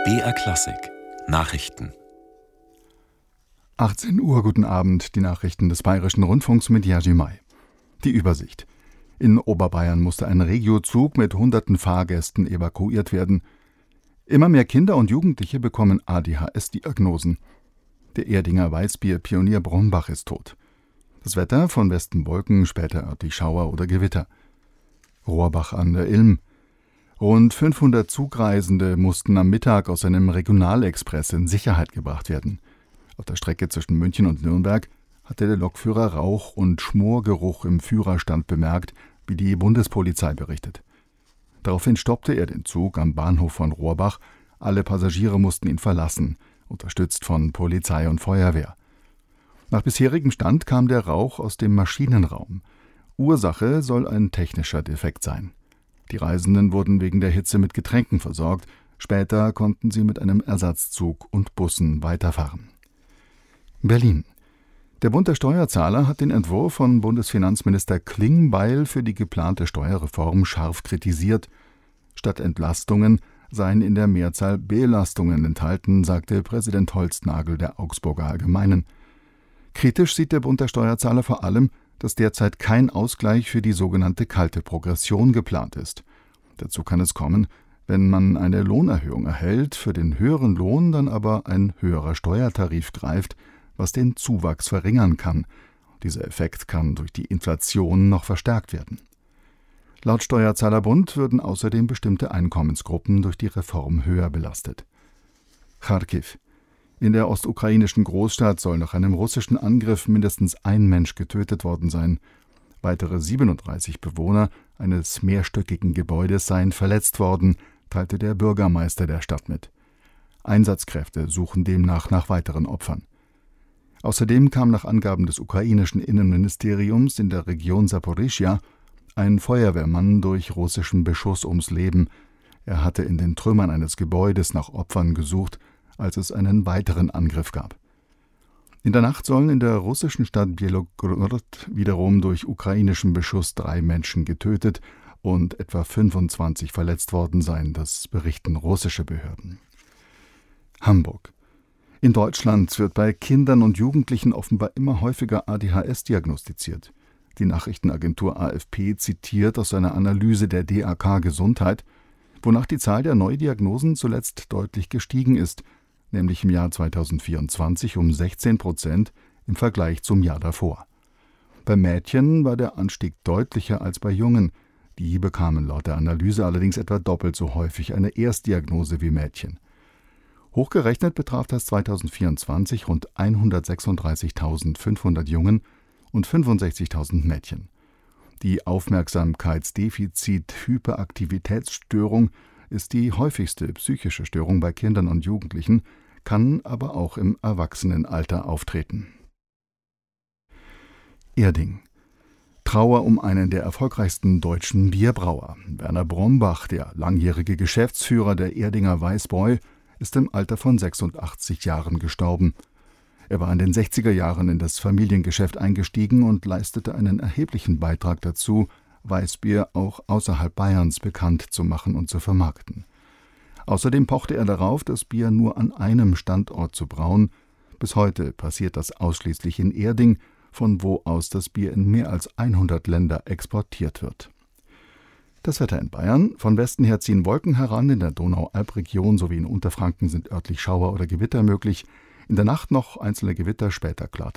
BR Klassik Nachrichten. 18 Uhr, guten Abend, die Nachrichten des Bayerischen Rundfunks mit Jerzy May. Die Übersicht. In Oberbayern musste ein Regiozug mit hunderten Fahrgästen evakuiert werden. Immer mehr Kinder und Jugendliche bekommen ADHS-Diagnosen. Der Erdinger Weißbier-Pionier Brombach ist tot. Das Wetter: von Westen Wolken, später örtlich Schauer oder Gewitter. Rohrbach an der Ilm. Rund 500 Zugreisende mussten am Mittag aus einem Regionalexpress in Sicherheit gebracht werden. Auf der Strecke zwischen München und Nürnberg hatte der Lokführer Rauch- und Schmorgeruch im Führerstand bemerkt, wie die Bundespolizei berichtet. Daraufhin stoppte er den Zug am Bahnhof von Rohrbach. Alle Passagiere mussten ihn verlassen, unterstützt von Polizei und Feuerwehr. Nach bisherigem Stand kam der Rauch aus dem Maschinenraum. Ursache soll ein technischer Defekt sein. Die Reisenden wurden wegen der Hitze mit Getränken versorgt. Später konnten sie mit einem Ersatzzug und Bussen weiterfahren. Berlin. Der Bund der Steuerzahler hat den Entwurf von Bundesfinanzminister Klingbeil für die geplante Steuerreform scharf kritisiert. Statt Entlastungen seien in der Mehrzahl Belastungen enthalten, sagte Präsident Holznagel der Augsburger Allgemeinen. Kritisch sieht der Bund der Steuerzahler vor allem, dass derzeit kein Ausgleich für die sogenannte kalte Progression geplant ist. Dazu kann es kommen, wenn man eine Lohnerhöhung erhält, für den höheren Lohn dann aber ein höherer Steuertarif greift, was den Zuwachs verringern kann. Dieser Effekt kann durch die Inflation noch verstärkt werden. Laut Steuerzahlerbund würden außerdem bestimmte Einkommensgruppen durch die Reform höher belastet. Charkiw. In der ostukrainischen Großstadt soll nach einem russischen Angriff mindestens ein Mensch getötet worden sein. Weitere 37 Bewohner eines mehrstöckigen Gebäudes seien verletzt worden, teilte der Bürgermeister der Stadt mit. Einsatzkräfte suchen demnach nach weiteren Opfern. Außerdem kam nach Angaben des ukrainischen Innenministeriums in der Region Saporischschja ein Feuerwehrmann durch russischen Beschuss ums Leben. Er hatte in den Trümmern eines Gebäudes nach Opfern gesucht, als es einen weiteren Angriff gab. In der Nacht sollen in der russischen Stadt Bielogorod wiederum durch ukrainischen Beschuss 3 Menschen getötet und etwa 25 verletzt worden sein, das berichten russische Behörden. Hamburg. In Deutschland wird bei Kindern und Jugendlichen offenbar immer häufiger ADHS diagnostiziert. Die Nachrichtenagentur AFP zitiert aus einer Analyse der DAK Gesundheit, wonach die Zahl der Neudiagnosen zuletzt deutlich gestiegen ist, nämlich im Jahr 2024 um 16% im Vergleich zum Jahr davor. Bei Mädchen war der Anstieg deutlicher als bei Jungen. Die bekamen laut der Analyse allerdings etwa doppelt so häufig eine Erstdiagnose wie Mädchen. Hochgerechnet betraf das 2024 rund 136.500 Jungen und 65.000 Mädchen. Die Aufmerksamkeitsdefizit-Hyperaktivitätsstörung ist die häufigste psychische Störung bei Kindern und Jugendlichen, kann aber auch im Erwachsenenalter auftreten. Erding. Trauer um einen der erfolgreichsten deutschen Bierbrauer. Werner Brombach, der langjährige Geschäftsführer der Erdinger Weißbräu, ist im Alter von 86 Jahren gestorben. Er war in den 60er Jahren in das Familiengeschäft eingestiegen und leistete einen erheblichen Beitrag dazu, Weißbier auch außerhalb Bayerns bekannt zu machen und zu vermarkten. Außerdem pochte er darauf, das Bier nur an einem Standort zu brauen. Bis heute passiert das ausschließlich in Erding, von wo aus das Bier in mehr als 100 Länder exportiert wird. Das Wetter in Bayern: von Westen her ziehen Wolken heran, in der Donau-Alb-Region sowie in Unterfranken sind örtlich Schauer oder Gewitter möglich. In der Nacht noch einzelne Gewitter, später klar.